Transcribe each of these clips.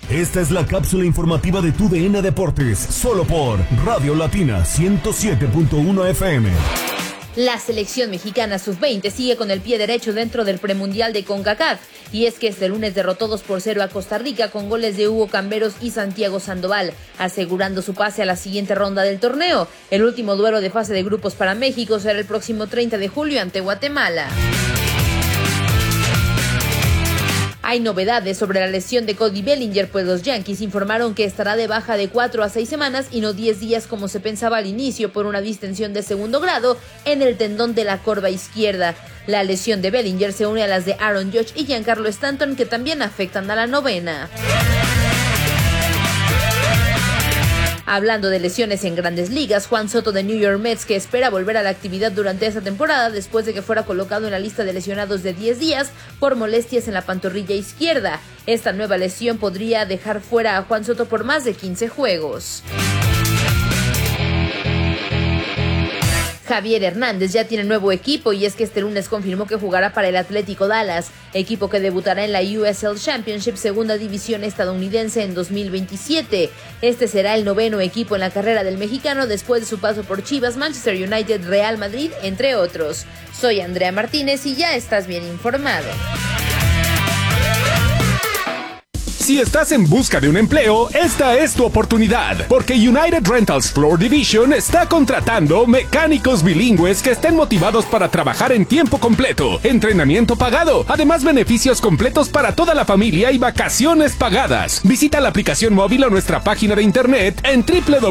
Esta es la cápsula informativa de tu DN Deportes, solo por Radio Latina 107.1 FM. La selección mexicana sub-20 sigue con el pie derecho dentro del premundial de CONCACAF, y es que este lunes derrotó 2-0 a Costa Rica con goles de Hugo Camberos y Santiago Sandoval, asegurando su pase a la siguiente ronda del torneo. El último duelo de fase de grupos para México será el próximo 30 de julio ante Guatemala. Hay novedades sobre la lesión de Cody Bellinger, pues los Yankees informaron que estará de baja de 4 a 6 semanas y no 10 días como se pensaba al inicio por una distensión de segundo grado en el tendón de la corva izquierda. La lesión de Bellinger se une a las de Aaron Judge y Giancarlo Stanton, que también afectan a la novena. Hablando de lesiones en Grandes Ligas, Juan Soto de New York Mets, que espera volver a la actividad durante esta temporada después de que fuera colocado en la lista de lesionados de 10 días por molestias en la pantorrilla izquierda. Esta nueva lesión podría dejar fuera a Juan Soto por más de 15 juegos. Javier Hernández ya tiene nuevo equipo, y es que este lunes confirmó que jugará para el Atlético Dallas, equipo que debutará en la USL Championship, segunda división estadounidense, en 2027. Este será el 9º equipo en la carrera del mexicano después de su paso por Chivas, Manchester United, Real Madrid, entre otros. Soy Andrea Martínez y ya estás bien informado. Si estás en busca de un empleo, esta es tu oportunidad, porque United Rentals Floor Division está contratando mecánicos bilingües que estén motivados para trabajar en tiempo completo, entrenamiento pagado, además beneficios completos para toda la familia y vacaciones pagadas. Visita la aplicación móvil o nuestra página de internet en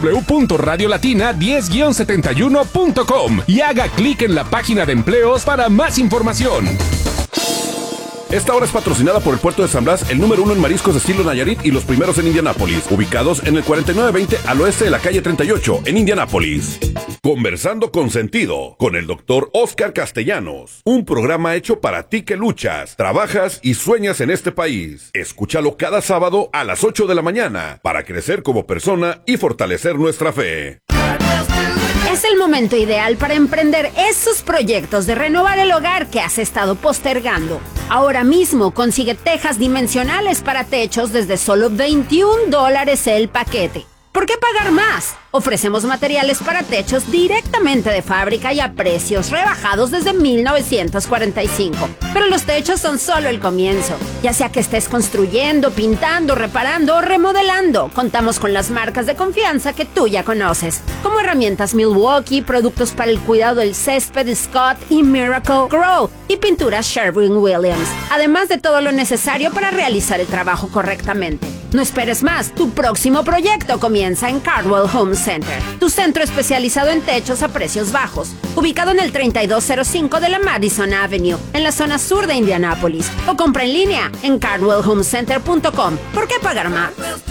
www.radiolatina10-71.com y haga clic en la página de empleos para más información. Esta hora es patrocinada por el Puerto de San Blas, el número 1 en mariscos de estilo Nayarit y los primeros en Indianápolis, ubicados en el 4920 al oeste de la calle 38, en Indianápolis. Conversando con sentido, con el Dr. Oscar Castellanos, un programa hecho para ti que luchas, trabajas y sueñas en este país. Escúchalo cada sábado a las 8 de la mañana para crecer como persona y fortalecer nuestra fe. Es el momento ideal para emprender esos proyectos de renovar el hogar que has estado postergando. Ahora mismo consigue tejas dimensionales para techos desde solo $21 el paquete. ¿Por qué pagar más? Ofrecemos materiales para techos directamente de fábrica y a precios rebajados desde 1945. Pero los techos son solo el comienzo. Ya sea que estés construyendo, pintando, reparando o remodelando, contamos con las marcas de confianza que tú ya conoces, como herramientas Milwaukee, productos para el cuidado del césped Scott y Miracle Grow, y pinturas Sherwin-Williams, además de todo lo necesario para realizar el trabajo correctamente. No esperes más, tu próximo proyecto comienza en Cardwell Home Center, tu centro especializado en techos a precios bajos, ubicado en el 3205 de la Madison Avenue, en la zona sur de Indianápolis, o compra en línea en cardwellhomecenter.com. ¿Por qué pagar más?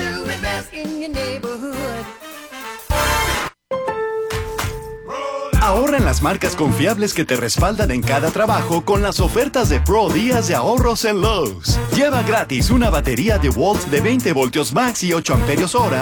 Ahorra en las marcas confiables que te respaldan en cada trabajo con las ofertas de Pro Días de ahorros en Lowe's. Lleva gratis una batería DeWalt de 20 voltios max y 8 amperios hora